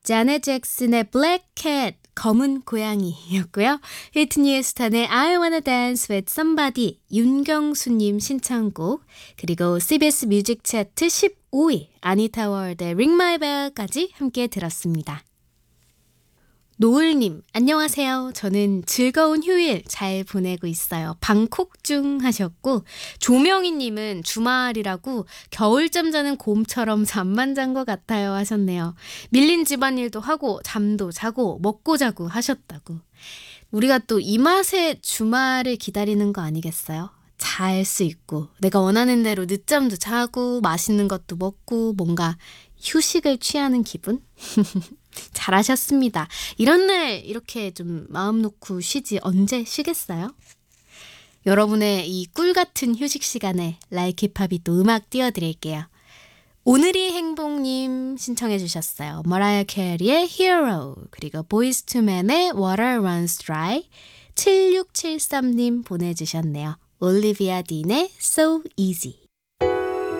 자넷 잭슨의 Black Cat, 검은 고양이였고요. 휘트니 휴스턴의 I Wanna Dance with Somebody, 윤경수님 신청곡, 그리고 CBS 뮤직 차트 15위 아니타 월드의 Ring My Bell까지 함께 들었습니다. 노을님, 안녕하세요. 저는 즐거운 휴일 잘 보내고 있어요. 방콕 중 하셨고, 조명희님은 주말이라고 겨울잠 자는 곰처럼 잠만 잔 것 같아요 하셨네요. 밀린 집안일도 하고 잠도 자고 먹고 자고 하셨다고. 우리가 또 이 맛에 주말을 기다리는 거 아니겠어요? 잘 수 있고 내가 원하는 대로 늦잠도 자고 맛있는 것도 먹고 뭔가 휴식을 취하는 기분? 잘하셨습니다. 이런 날 이렇게 좀 마음 놓고 쉬지 언제 쉬겠어요? 여러분의 이 꿀같은 휴식 시간에 라이키팝이 또 음악 띄워드릴게요. 오늘이 행복님 신청해 주셨어요. 머라이어 캐리의 Hero, 그리고 보이즈 투 맨의 Water Runs Dry, 7673님 보내주셨네요. 올리비아 딘의 So Easy.